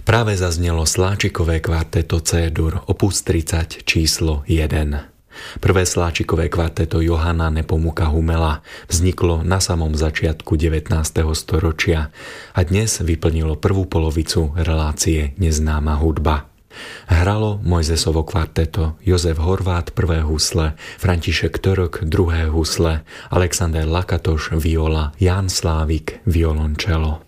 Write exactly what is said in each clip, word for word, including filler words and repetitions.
Práve zaznelo Sláčikové kvarteto C-dur, opus tridsať, číslo jeden. Prvé Sláčikové kvarteto Johanna Nepomuka Humela vzniklo na samom začiatku devätnásteho storočia a dnes vyplnilo prvú polovicu relácie Neznáma hudba. Hralo Mojzesovo kvarteto, Jozef Horvát prvé husle, František Török druhé husle, Alexander Lakatoš viola, Ján Slávik violončelo.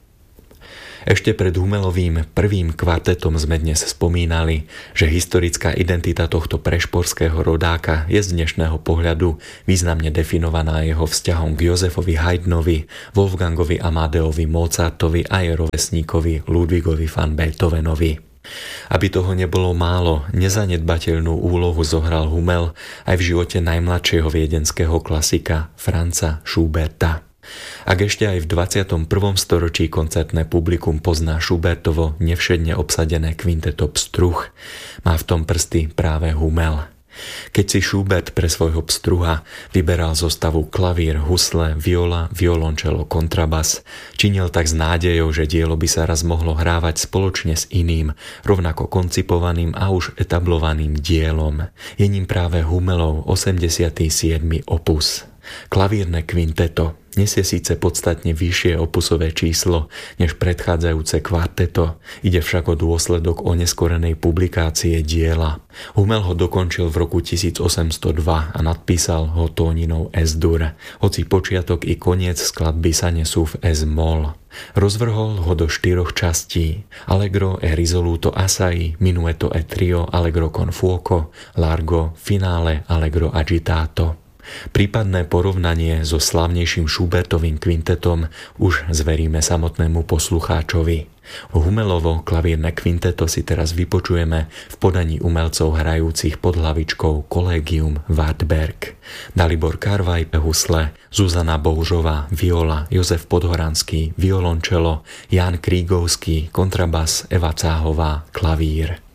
Ešte pred Humelovým prvým kvartetom sme dnes spomínali, že historická identita tohto prešporského rodáka je z dnešného pohľadu významne definovaná jeho vzťahom k Jozefovi Haydnovi, Wolfgangovi Amadeovi Mozartovi a jej rovesníkovi Ludwigovi van Beethovenovi. Aby toho nebolo málo, nezanedbateľnú úlohu zohral Humel aj v živote najmladšieho viedenského klasika Franza Schuberta. Ak ešte aj v dvadsiatom prvom storočí koncertné publikum pozná Schubertovo nevšedne obsadené kvinteto Pstruh, má v tom prsty práve Humel. Keď si Schubert pre svojho pstruha vyberal zostavu klavír, husle, viola, violončelo, kontrabas, činil tak s nádejou, že dielo by sa raz mohlo hrávať spoločne s iným, rovnako koncipovaným a už etablovaným dielom. Je ním práve Humelov osemdesiaty siedmy opus. Klavírne kvinteto nesie síce podstatne vyššie opusové číslo než predchádzajúce kvarteto, ide však o dôsledok oneskorenej publikácie diela. Humel ho dokončil v roku tisícosemstodva a nadpísal ho tóninou Es-dur, hoci počiatok i koniec skladby sa nesú v Es-moll. Rozvrhol ho do štyroch častí: Allegro e risoluto assai, Minueto e trio, Allegro con fuoco, Largo, Finale, Allegro agitato. Prípadné porovnanie so slávnejším Schubertovým kvintetom už zveríme samotnému poslucháčovi. Humelovo klavírne kvinteto si teraz vypočujeme v podaní umelcov hrajúcich pod hlavičkou Collegium Wartberg. Dalibor Karvaj husle, Zuzana Boužová viola, Jozef Podhoranský violončelo, Ján Krígovský kontrabas, Eva Cáhová klavír.